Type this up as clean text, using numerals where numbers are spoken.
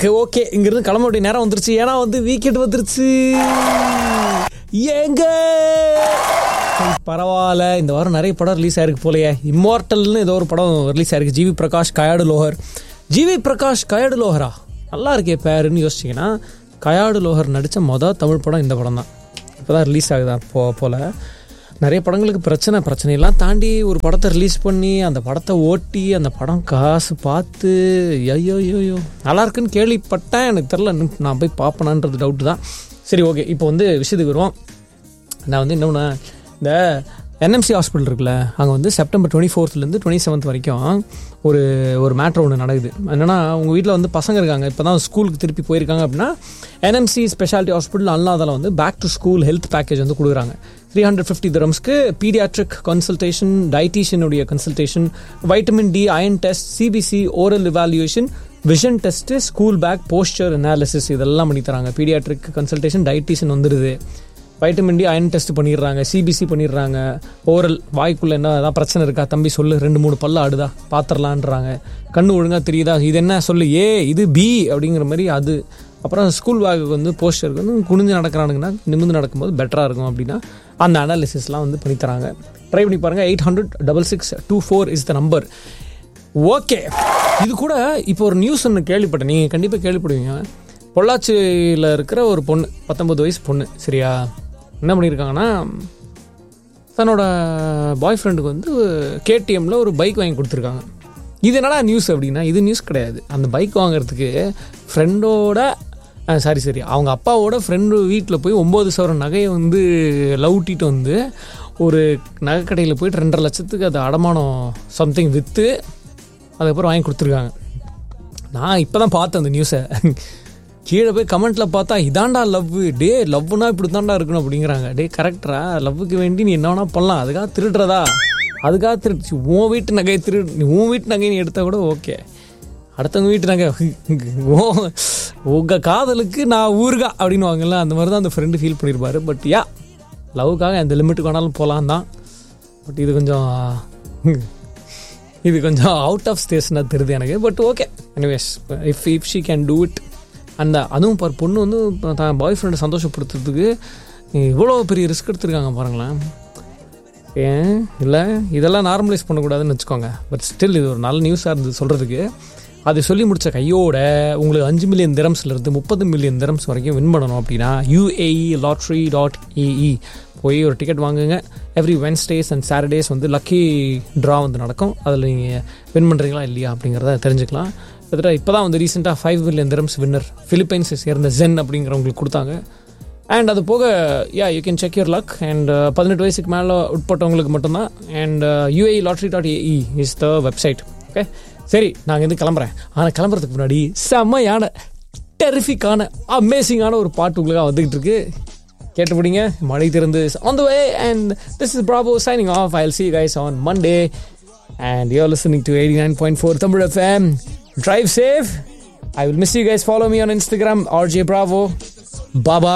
Okay இங்கிருந்து கிளம்ப வேண்டிய நேரம் வந்துருச்சு. ஏன்னா வந்து வீக்கெண்ட் வந்துருச்சு. ஏங்க பரவாயில்ல, இந்த வாரம் நிறைய படம் ரிலீஸ் ஆயிருக்கு போலையே. இம்மார்டல்னு ஏதோ ஒரு படம் ரிலீஸ் ஆயிருக்கு. ஜிவி பிரகாஷ் கயாடு லோஹர். ஜிவி பிரகாஷ் கயாடு லோஹரா நல்லா இருக்கே பேருன்னு யோசிச்சிங்கன்னா, கயாடு லோஹர் நடித்த மொதல் தமிழ் படம் இந்த படம் தான். இப்போ தான் ரிலீஸ் ஆகுதா போல். நிறைய படங்களுக்கு பிரச்சனையெல்லாம் தாண்டி ஒரு படத்தை ரிலீஸ் பண்ணி அந்த படத்தை ஓட்டி அந்த படம் காசு பார்த்து ஐயோ நல்லா இருக்குன்னு கேள்விப்பட்டேன். எனக்கு தெரில, நான் போய் பார்ப்பேனான்றது டவுட்டு தான். சரி ஓகே, இப்போ வந்து விஷயத்துக்கு வருவோம். நான் வந்து இன்னொன்று, இந்த என்எம்சி ஹாஸ்பிட்டல் இருக்குல்ல, அங்கே வந்து செப்டம்பர் 24 27 வரைக்கும் ஒரு மேட்ரு ஒன்று நடக்குது. என்னென்னா, உங்கள் வீட்டில் வந்து பசங்க இருக்காங்க, இப்போ தான் ஸ்கூலுக்கு திருப்பி போயிருக்காங்க அப்படின்னா, என்எம்சி ஸ்பெஷாலிட்டி ஹாஸ்பிட்டல் அல்லாதால் வந்து back to school health package வந்து கொடுக்குறாங்க. 350 dirhamsக்கு paediatric consultation, டயட்டீஷியனுடைய consultation, vitamin D, iron test, CBC, oral evaluation, vision test, school bag, poster analysis இதெல்லாம் பண்ணி தராங்க. பீடியாட்ரிக் கன்சல்டேஷன், டயட்டீஷியன் வந்துடுது, வைட்டமின் டி, அயன் டெஸ்ட் பண்ணிடுறாங்க, CBC பண்ணிடுறாங்க, oral வாய்க்குள்ளே என்ன ஏதாவது பிரச்சனை இருக்கா தம்பி சொல்லு, 2-3 பல்ல ஆடுதா பார்த்துடலான்றாங்க, கண்ணு ஒழுங்காக தெரியுதா, இது என்ன சொல்லு, இது பி அப்படிங்கிற மாதிரி அது. அப்புறம் ஸ்கூல் பேக்கு வந்து போஸ்டருக்கு வந்து குனிஞ்சு நடக்கிறானுங்கன்னா நிமிர்ந்து நடக்கும்போது பெட்டராக இருக்கும் அப்படின்னா அந்த அனாலிசிஸ்லாம் வந்து பண்ணித்தராங்க. ட்ரை பண்ணி பாருங்கள். 800-6624 இஸ் த நம்பர். ஓகே, இது கூட இப்போ ஒரு நியூஸ் ஒன்று கேள்விப்பட்டேன், நீங்கள் கண்டிப்பாக கேள்விப்படுவீங்க. பொள்ளாச்சியில் இருக்கிற ஒரு பொண்ணு, 19 வயசு பொண்ணு, சரியா, என்ன பண்ணியிருக்காங்கன்னா, தன்னோட பாய் ஃப்ரெண்டுக்கு வந்து கேடிஎம்மில் ஒரு பைக் வாங்கி கொடுத்துருக்காங்க. இது என்னடா நியூஸ் அப்படின்னா, இது நியூஸ் கிடையாது. அந்த பைக் வாங்குறதுக்கு ஃப்ரெண்டோட அவங்க அப்பாவோட ஃப்ரெண்டு வீட்டில் போய் 9 சவரன் நகையை வந்து லவுட்டிட்டு வந்து ஒரு நகைக்கடையில் போய்ட்டு 2.5 லட்சத்துக்கு அது அடமானம் சம்திங் விற்று அதுக்கப்புறம் வாங்கி கொடுத்துருக்காங்க. நான் இப்போ தான் பார்த்தேன் அந்த நியூஸை. கீழே போய் கமெண்ட்டில் பார்த்தா, இதாண்டா லவ், டே லவ்னா இப்படி தாண்டா இருக்கணும் அப்படிங்கிறாங்க. டே கரெக்டரா, லவ்வுக்கு வேண்டி நீ என்ன வேணா பண்ணலாம், அதுக்காக திருடுறதா, அதுக்காக திருடுச்சு. உன் வீட்டு நகையை உன் வீட்டு நகையை நீ எடுத்தால் கூட ஓகே, அடுத்தவங்க வீட்டு நகை உங்கள் காதலுக்கு நான் ஊருகா அப்படின்னு வாங்கல, அந்த மாதிரி தான் அந்த ஃப்ரெண்டு ஃபீல் பண்ணியிருப்பாரு. பட் லவ்வுக்காக அந்த லிமிட்டுக்கு வேணாலும் போகலாம் தான். பட் இது கொஞ்சம் அவுட் ஆஃப் ஸ்டேஷனாக தெரியுது எனக்கு. But okay, anyways, if she can do it. அதுவும் பொண்ணு வந்து தான் பாய் ஃப்ரெண்டை சந்தோஷப்படுத்துறதுக்கு இவ்வளோ பெரிய ரிஸ்க் எடுத்துருக்காங்க பாருங்களேன். ஏன் இல்லை, இதெல்லாம் நார்மலைஸ் பண்ணக்கூடாதுன்னு வச்சுக்கோங்க. பட் ஸ்டில் இது ஒரு நல்ல நியூஸாக இருந்தது சொல்கிறதுக்கு. அது சொல்லி முடித்த கையோட உங்களுக்கு 5 மில்லியன் திரம்ஸ்லேருந்து 30 மில்லியன் திரம்ஸ் வரைக்கும் வின் பண்ணணும் அப்படின்னா UAE-lottery.ae போய் ஒரு டிக்கெட் வாங்குங்க. எவ்ரி வென்ஸ்டேஸ் அண்ட் சாட்டர்டேஸ் வந்து லக்கி ட்ரா வந்து நடக்கும். அதில் நீங்கள் வின் பண்ணுறீங்களா இல்லையா அப்படிங்கிறத தெரிஞ்சுக்கலாம். கிட்டத்தட்ட இப்போ தான் வந்து ரீசெண்டாக 5 மில்லியன் திரம்ஸ் வின்னர் ஃபிலிப்பைன்ஸை சேர்ந்த ஜென் அப்படிங்கிறவங்களுக்கு கொடுத்தாங்க. அண்ட் அது போக you can check your luck. And 18 வயசுக்கு மேலே உட்பட்டவங்களுக்கு மட்டும்தான். And UAE-lottery.ae is the website. Okay, சரி, நாங்கள் வந்து கிளம்புறேன். ஆனால் கிளம்புறதுக்கு முன்னாடி செம்மையான டெரிஃபிக்கான அமேசிங்கான ஒரு பாட்டு உங்களுக்காக வந்துக்கிட்டு இருக்கு. கேட்டுப்பிடிங்க. மழை திறந்து on the way, and this is Bravo signing off. I'll see you guys on Monday, and you're listening to 89.4 Tamil FM. Drive safe. I will miss you guys. Follow me on Instagram, RJ Bravo. Bye bye.